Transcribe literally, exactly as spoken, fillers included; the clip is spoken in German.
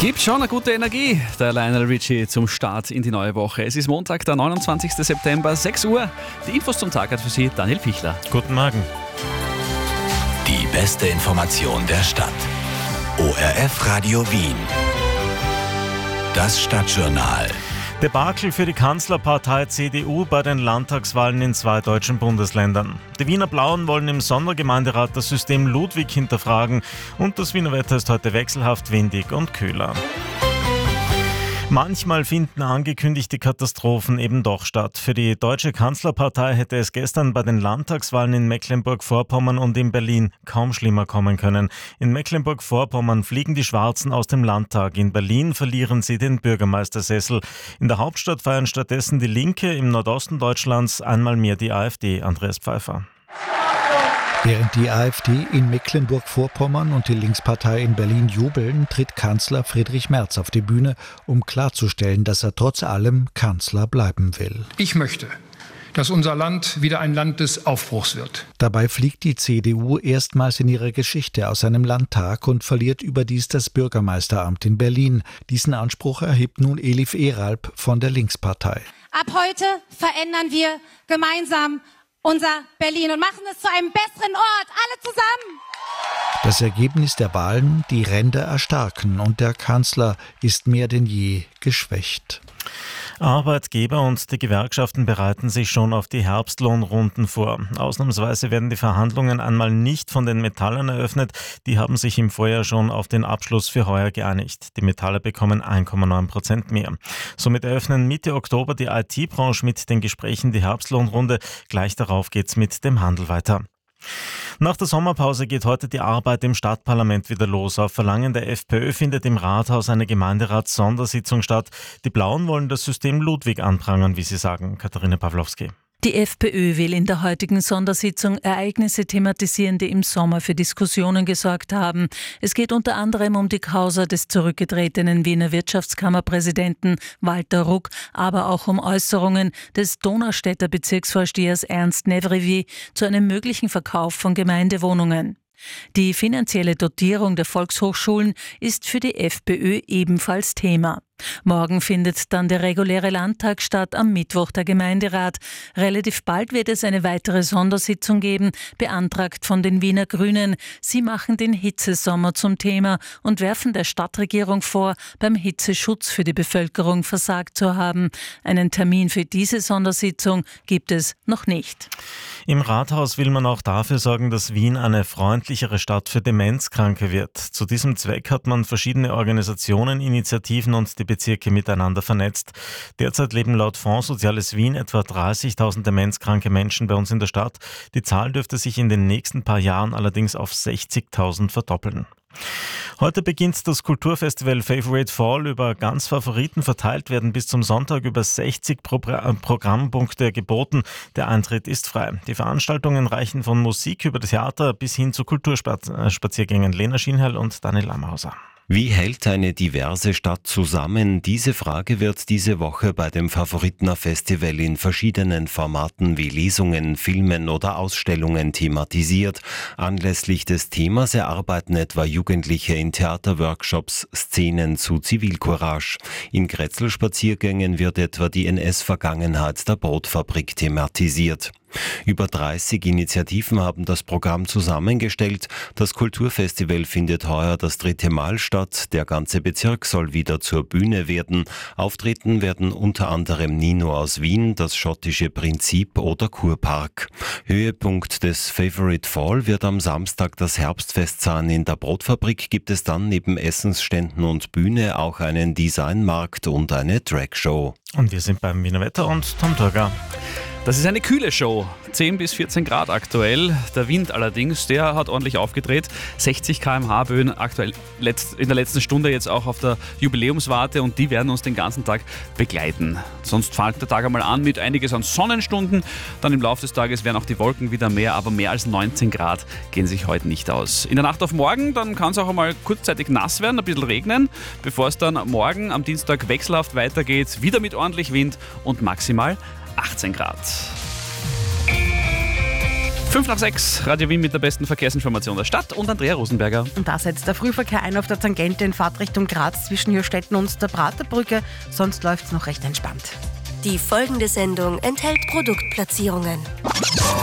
Gibt schon eine gute Energie, der Lionel Richie zum Start in die neue Woche. Es ist Montag, der neunundzwanzigsten September, sechs Uhr. Die Infos zum Tag hat für Sie Daniel Pichler. Guten Morgen. Die beste Information der Stadt. O R F Radio Wien. Das Stadtjournal. Debakel für die Kanzlerpartei C D U bei den Landtagswahlen in zwei deutschen Bundesländern. Die Wiener Blauen wollen im Sondergemeinderat das System Ludwig hinterfragen und das Wiener Wetter ist heute wechselhaft windig und kühler. Manchmal finden angekündigte Katastrophen eben doch statt. Für die deutsche Kanzlerpartei hätte es gestern bei den Landtagswahlen in Mecklenburg-Vorpommern und in Berlin kaum schlimmer kommen können. In Mecklenburg-Vorpommern fliegen die Schwarzen aus dem Landtag. In Berlin verlieren sie den Bürgermeistersessel. In der Hauptstadt feiern stattdessen die Linke, im Nordosten Deutschlands einmal mehr die AfD. Andreas Pfeiffer. Während die AfD in Mecklenburg-Vorpommern und die Linkspartei in Berlin jubeln, tritt Kanzler Friedrich Merz auf die Bühne, um klarzustellen, dass er trotz allem Kanzler bleiben will. Ich möchte, dass unser Land wieder ein Land des Aufbruchs wird. Dabei fliegt die C D U erstmals in ihrer Geschichte aus einem Landtag und verliert überdies das Bürgermeisteramt in Berlin. Diesen Anspruch erhebt nun Elif Eralp von der Linkspartei. Ab heute verändern wir gemeinsam unser Berlin und machen es zu einem besseren Ort, alle zusammen. Das Ergebnis der Wahlen, die Ränder erstarken und der Kanzler ist mehr denn je geschwächt. Arbeitgeber und die Gewerkschaften bereiten sich schon auf die Herbstlohnrunden vor. Ausnahmsweise werden die Verhandlungen einmal nicht von den Metallern eröffnet. Die haben sich im Vorjahr schon auf den Abschluss für heuer geeinigt. Die Metaller bekommen eins Komma neun Prozent mehr. Somit eröffnen Mitte Oktober die I T-Branche mit den Gesprächen die Herbstlohnrunde. Gleich darauf geht's mit dem Handel weiter. Nach der Sommerpause geht heute die Arbeit im Stadtparlament wieder los. Auf Verlangen der FPÖ findet im Rathaus eine Gemeinderats-Sondersitzung statt. Die Blauen wollen das System Ludwig anprangern, wie sie sagen. Katharina Pawlowski. Die FPÖ will in der heutigen Sondersitzung Ereignisse thematisieren, die im Sommer für Diskussionen gesorgt haben. Es geht unter anderem um die Causa des zurückgetretenen Wiener Wirtschaftskammerpräsidenten Walter Ruck, aber auch um Äußerungen des Donaustädter Bezirksvorstehers Ernst Nevrivi zu einem möglichen Verkauf von Gemeindewohnungen. Die finanzielle Dotierung der Volkshochschulen ist für die FPÖ ebenfalls Thema. Morgen findet dann der reguläre Landtag statt, am Mittwoch der Gemeinderat. Relativ bald wird es eine weitere Sondersitzung geben, beantragt von den Wiener Grünen. Sie machen den Hitzesommer zum Thema und werfen der Stadtregierung vor, beim Hitzeschutz für die Bevölkerung versagt zu haben. Einen Termin für diese Sondersitzung gibt es noch nicht. Im Rathaus will man auch dafür sorgen, dass Wien eine freundlichere Stadt für Demenzkranke wird. Zu diesem Zweck hat man verschiedene Organisationen, Initiativen und die Bezirke miteinander vernetzt. Derzeit leben laut Fonds Soziales Wien etwa dreißigtausend demenzkranke Menschen bei uns in der Stadt. Die Zahl dürfte sich in den nächsten paar Jahren allerdings auf sechzigtausend verdoppeln. Heute beginnt das Kulturfestival Favorite Fall. Über ganz Favoriten verteilt werden bis zum Sonntag über sechzig Pro- Programmpunkte geboten. Der Eintritt ist frei. Die Veranstaltungen reichen von Musik über das Theater bis hin zu Kulturspaziergängen. Lena Schienhell und Daniel Lamhauser. Wie hält eine diverse Stadt zusammen? Diese Frage wird diese Woche bei dem Favoritener-Festival in verschiedenen Formaten wie Lesungen, Filmen oder Ausstellungen thematisiert. Anlässlich des Themas erarbeiten etwa Jugendliche in Theaterworkshops Szenen zu Zivilcourage. In Grätzl-Spaziergängen wird etwa die N S-Vergangenheit der Brotfabrik thematisiert. Über dreißig Initiativen haben das Programm zusammengestellt. Das Kulturfestival findet heuer das dritte Mal statt. Der ganze Bezirk soll wieder zur Bühne werden. Auftreten werden unter anderem Nino aus Wien, das schottische Prinzip oder Kurpark. Höhepunkt des Favorite Fall wird am Samstag das Herbstfest sein. In der Brotfabrik gibt es dann neben Essensständen und Bühne auch einen Designmarkt und eine Dragshow. Und wir sind beim Wiener Wetter und Tom Turger. Das ist eine kühle Show. zehn bis vierzehn Grad aktuell. Der Wind allerdings, der hat ordentlich aufgedreht. sechzig Kilometer pro Stunde Böen aktuell in der letzten Stunde jetzt auch auf der Jubiläumswarte und die werden uns den ganzen Tag begleiten. Sonst fängt der Tag einmal an mit einiges an Sonnenstunden. Dann im Laufe des Tages werden auch die Wolken wieder mehr, aber mehr als neunzehn Grad gehen sich heute nicht aus. In der Nacht auf morgen, dann kann es auch einmal kurzzeitig nass werden, ein bisschen regnen, bevor es dann morgen am Dienstag wechselhaft weitergeht. Wieder mit ordentlich Wind und maximal achtzehn Grad. Fünf nach sechs, Radio Wien mit der besten Verkehrsinformation der Stadt und Andrea Rosenberger. Und da setzt der Frühverkehr ein auf der Tangente in Fahrtrichtung Graz zwischen Jürstetten und der Praterbrücke. Sonst läuft es noch recht entspannt. Die folgende Sendung enthält Produktplatzierungen.